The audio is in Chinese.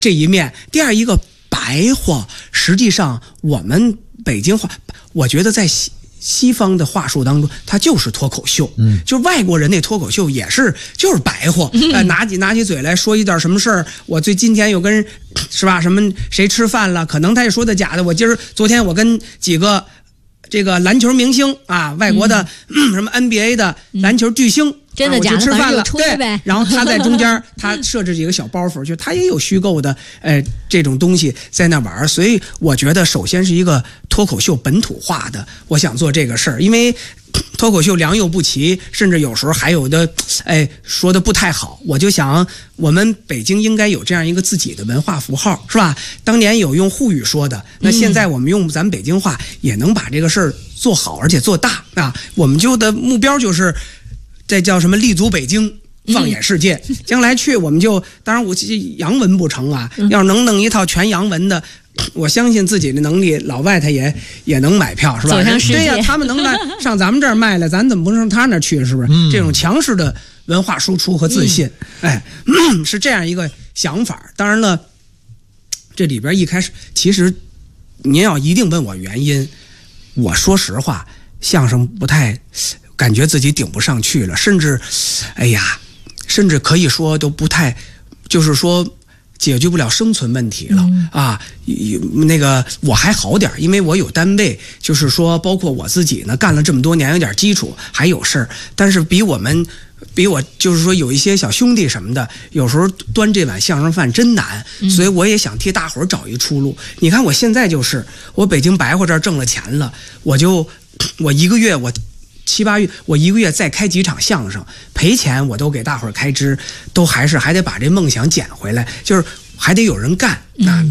这一面。第二一个白话，实际上我们北京话，我觉得在西方的话术当中，它就是脱口秀。就外国人那脱口秀也是就是白话，拿起嘴来说一点什么事儿。我今天有跟是吧什么谁吃饭了，可能他也说的假的。昨天我跟几个这个篮球明星啊，外国的什么 NBA 的篮球巨星。 真的假的？ 我去吃饭了， 对， 然后他在中间，他设置几个小包袱，就他也有虚构的，这种东西在那玩。所以我觉得，首先是一个脱口秀本土化的，我想做这个事儿，因为脱口秀良莠不齐，甚至有时候还有的，说的不太好。我就想，我们北京应该有这样一个自己的文化符号，是吧？当年有用沪语说的，那现在我们用咱们北京话也能把这个事儿做好，而且做大啊。我们的目标就是。这叫什么？立足北京，放眼世界。将来去，我们就当然我洋文不成啊，要是能弄一套全洋文的，我相信自己的能力，老外他也能买票，是吧？ 走向世界。 对呀，他们能上咱们这儿卖了，咱怎么不上他那儿去？是不是？这种强势的文化输出和自信，是这样一个想法。当然了，这里边一开始，其实您要一定问我原因，我说实话，相声不太。感觉自己顶不上去了，甚至可以说都不太，就是说解决不了生存问题了啊。那个我还好点，因为我有单位，就是说包括我自己呢，干了这么多年，有点基础，还有事儿。但是比我就是说有一些小兄弟什么的，有时候端这碗相声饭真难，所以我也想替大伙儿找一出路。你看我现在就是我北京白话这儿挣了钱了，我一个月7、8月，我一个月再开几场相声，赔钱我都给大伙儿开支，都还得把这梦想捡回来，就是还得有人干啊。